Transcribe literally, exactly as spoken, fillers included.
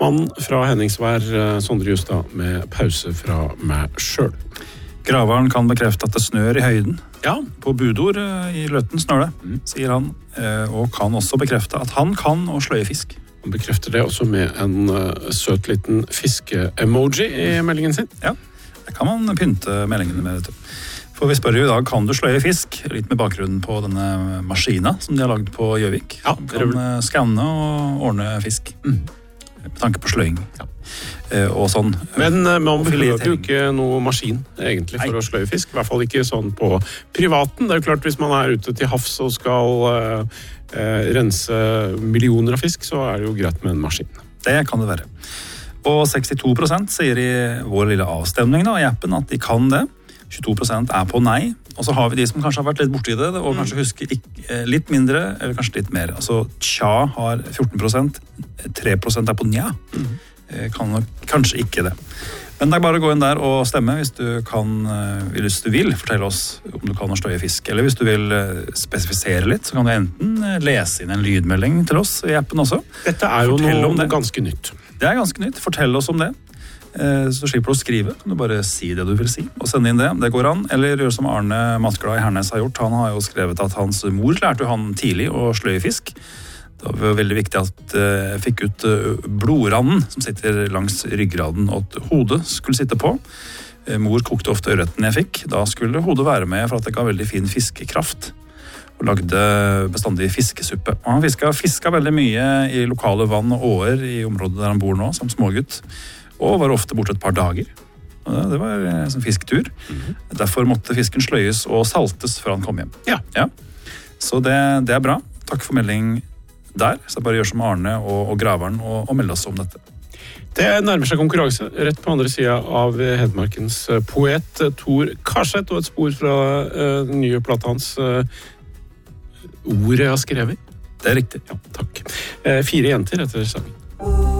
Mannen fra Henningsvær, Sondre Justad, med pause fra meg selv. Graveren kan bekrefte at det snør i høyden. Ja. På budord i Løten snør det, mm. sier han. Og kan også bekrefte at han kan å sløye fisk. Han bekrefter det også med en uh, søt liten fiske-emoji i meldingen sin. Ja, det kan man pynte meldingene med. Vet du. For vi spør jo i dag, kan du sløye fisk? Litt med bakgrunnen på denne maskina som de har lagd på Gjøvik. Ja, kan uh, skanne og ordne fisk. Mm. Med tanke på sløying. Ja. Uh, og sånn. Men uh, man behøver jo ikke noe maskin egentlig for Nei. Å sløye fisk. I hvert fall ikke sånn på privaten. Det er jo klart hvis man er ute til havs og skal uh, uh, rense millioner av fisk, så er det jo greit med en maskin. Det kan det være. Og sekstito prosent sier i vår lille avstemning da, i appen at de kan det. tjueto prosent er på nei. Og så har vi de som kanskje har vært litt borti det, og kanskje husker ikke, litt mindre, eller kanskje litt mer. Altså, tja har fjorten prosent, tre prosent er på nja. Mm. Kan nok kanskje ikke det. Men det er bare å gå inn der og stemme hvis du kan, hvis du vil fortelle oss om du kan å sløye fisk. Eller hvis du vil spesifisere litt, så kan du enten lese inn en lydmelding til oss i appen også. Dette er jo Fortell noe ganske nytt. Det er ganske nytt. Fortell oss om det. Så slipper du å skrive, kan du bare si det du vil si og sende inn det, det går an. Eller gjør som Arne Matglad i Hernes har gjort. Han har jo skrevet at hans mor lærte han tidlig å sløye fisk. Det var veldig viktig at jeg fikk ut blodranden som sitter langs ryggraden, og at hodet skulle sitte på. Mor kokte ofte ørreten jeg fikk. Da skulle hodet være med for at det ga veldig fin fiskekraft. Og lagde bestandig fiskesuppe. Og han fisket, fisket veldig mye i lokale vann og åer i området der han bor nå, som smågutt. Og var ofte borte et par dager. Det var en sånn fisketur. Mm-hmm. Derfor måtte fisken sløyes og saltes før han kom hjem. Ja. Ja. Så det, det er bra. Takk for melding der. Så bare gjør som Arne og, og Graveren og, og meld oss om dette. Det nærmer seg konkurranse rett på andre siden av Hedmarkens poet Tor Karseth, og et spor fra uh, den nye plata hans uh, Ordet jeg har skrevet. Det er riktig. Ja, takk. Uh, fire jenter etter sangen.